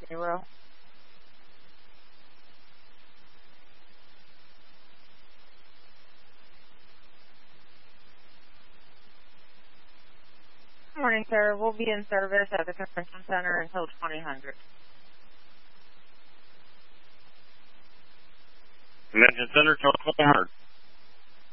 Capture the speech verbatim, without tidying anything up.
zero. Good morning, sir. We'll be in service at the convention center until twenty hundred. Convention Center, till twenty hundred.